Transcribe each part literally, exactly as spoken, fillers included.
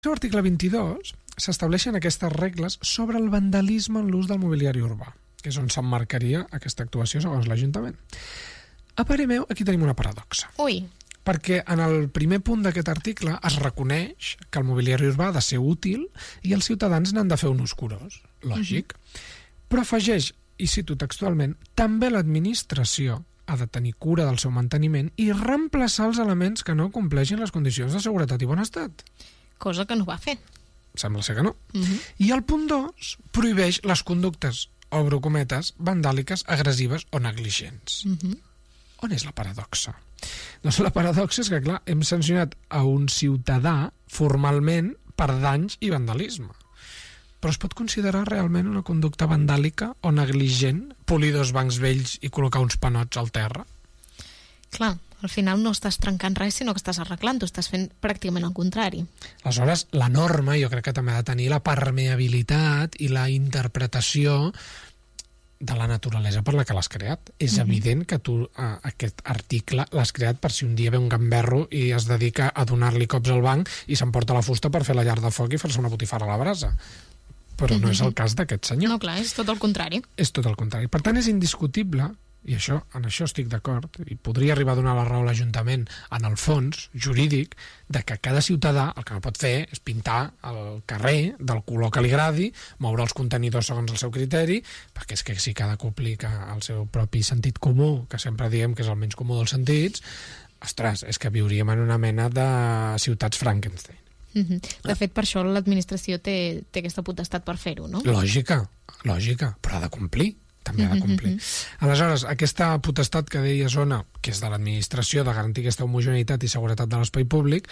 Al article vint-i-dos s'estableixen aquestes regles sobre el vandalisme en l'ús del mobiliari urbà, que és on s'emmarcaria aquesta actuació segons l'Ajuntament. A parer meu, aquí tenim una paradoxa. Ui. Perquè en el primer punt d'aquest article es reconeix que el mobiliari urbà ha de ser útil i els ciutadans n'han de fer un ús curós, lògic. Uh-huh. Però afegeix, i cito textualment, també l'administració ha de tenir cura del seu manteniment i reemplaçar els elements que no compleixin les condicions de seguretat i bon estat. Cosa que no va fer. Sembla ser que no. Uh-huh. I el punt dos prohibeix les conductes, obro cometes, vandàliques, agressives o negligents. Uh-huh. On és la paradoxa? Doncs la paradoxa és que, clar, hem sancionat a un ciutadà formalment per danys i vandalisme. Però es pot considerar realment una conducta vandàlica o negligent polir dos bancs vells i col·locar uns panots al terra? Clar, al final no estàs trencant res, sinó que estàs arreglant, tu estàs fent pràcticament el contrari. Aleshores, la norma jo crec que també ha de tenir la permeabilitat i la interpretació de la naturalesa per la que l'has creat. És mm-hmm. evident que tu eh, aquest article l'has creat per si un dia ve un gamberro i es dedica a donar-li cops al banc i s'emporta la fusta per fer la llar de foc i fer-se una botifarra a la brasa. Però mm-hmm. no és el cas d'aquest senyor. No, clar, és tot el contrari. És tot el contrari. Per tant, és indiscutible, i això, en això estic d'acord, i podria arribar a donar la raó a l'Ajuntament en el fons jurídic, de que cada ciutadà el que no pot fer és pintar el carrer del color que li agradi, moure els contenidors segons el seu criteri, perquè és que si cada que aplica el seu propi sentit comú, que sempre diem que és el menys comú dels sentits, ostres, és que viuríem en una mena de ciutats Frankenstein. Mm-hmm. De fet, per això l'administració té, té aquesta potestat per fer-ho, no? Lògica, lògica, però ha de complir. També ha de complir. Mm-hmm. Aleshores, aquesta potestat que deia Ona, que és de l'administració, de garantir aquesta homogeneïtat i seguretat de l'espai públic,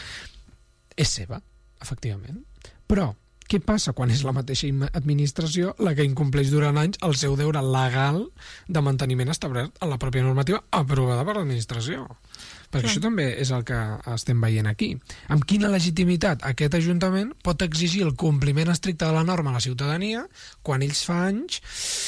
és seva, efectivament. Però què passa quan és la mateixa administració la que incompleix durant anys el seu deure legal de manteniment establert en la pròpia normativa aprovada per l'administració? Perquè sí. Això també és el que estem veient aquí. Amb quina legitimitat aquest Ajuntament pot exigir el compliment estricte de la norma a la ciutadania quan ells fa anys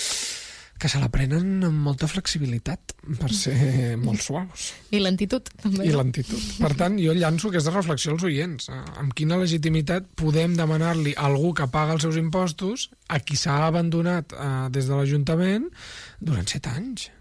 que se la prenen amb molta flexibilitat per ser molt suaus. I lentitud, també. I lentitud. Per tant, jo llanço aquesta reflexió als oients. Amb quina legitimitat podem demanar-li a algú que paga els seus impostos a qui s'ha abandonat eh, des de l'Ajuntament durant set anys?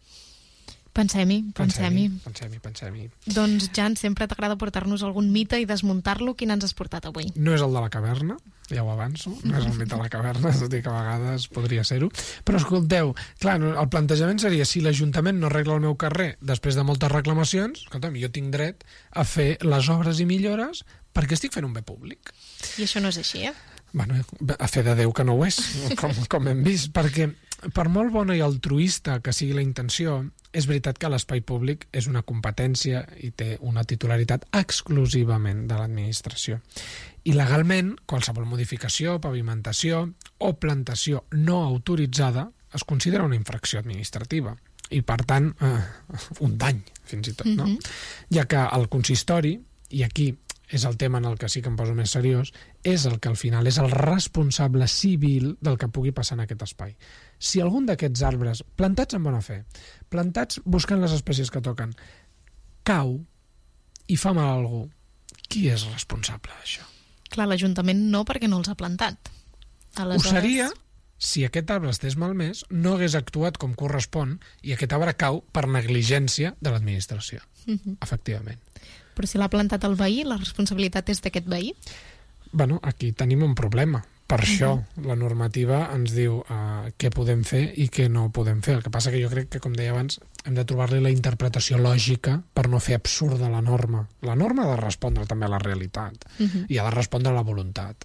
Pensem-hi, pensem-hi. Pensem-hi, pensem-hi. Doncs, Jan, sempre t'agrada portar-nos algun mite i desmuntar-lo. Quin ens has portat avui? No és el de la caverna, ja ho avanço, no és el mite de la caverna, és a dir, que a vegades podria ser-ho. Però escolteu, clar, el plantejament seria si l'Ajuntament no arregla el meu carrer després de moltes reclamacions, escolta'm, jo tinc dret a fer les obres i millores perquè estic fent un bé públic. I això no és així, eh? Bueno, a fe de Déu que no ho és, com, com hem vist, perquè per molt bona i altruista que sigui la intenció, és veritat que l'espai públic és una competència i té una titularitat exclusivament de l'administració. I legalment, qualsevol modificació, pavimentació o plantació no autoritzada es considera una infracció administrativa i, per tant, eh, un dany, fins i tot, no? Mm-hmm. Ja que el consistori, i aquí és el tema en el que sí que em poso més seriós, és el que al final és el responsable civil del que pugui passar en aquest espai. Si algun d'aquests arbres, plantats amb bona fe, plantats buscant les espècies que toquen, cau i fa mal a algú, qui és responsable d'això? Clar, l'Ajuntament no, perquè no els ha plantat. Aleshores... Ho seria si aquest arbre estés malmès, no hagués actuat com correspon i aquest arbre cau per negligència de l'administració. Mm-hmm. Efectivament. Però si l'ha plantat el veí, la responsabilitat és d'aquest veí? Bueno, aquí tenim un problema. Per uh-huh. això la normativa ens diu uh, què podem fer i què no podem fer. El que passa que jo crec que, com deia abans, hem de trobar-li la interpretació lògica per no fer absurda la norma. La norma ha de respondre també a la realitat uh-huh. i ha de respondre a la voluntat.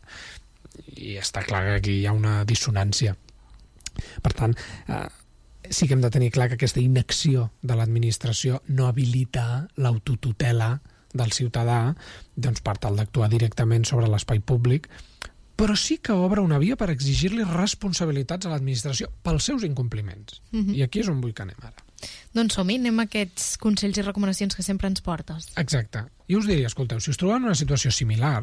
I està clar que aquí hi ha una dissonància. Per tant, eh, sí que hem de tenir clar que aquesta inacció de l'administració no habilita l'autotutela del ciutadà doncs, per tal d'actuar directament sobre l'espai públic, però sí que obre una via per exigir-li responsabilitats a l'administració pels seus incompliments. Mm-hmm. I aquí és on vull que anem ara. Doncs som-hi, anem a aquests consells i recomanacions que sempre ens portes. Exacte. I us diria, escolteu, si us trobeu en una situació similar,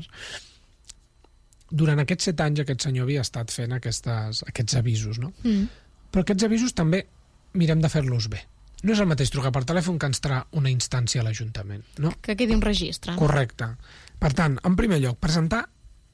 durant aquests set anys aquest senyor havia estat fent aquestes, aquests avisos, no? Mm. Però aquests avisos també mirem de fer-los bé. No és el mateix trucar per telèfon que entrar una instància a l'Ajuntament, no? Que quedi un registre. Correcte. Per tant, en primer lloc, presentar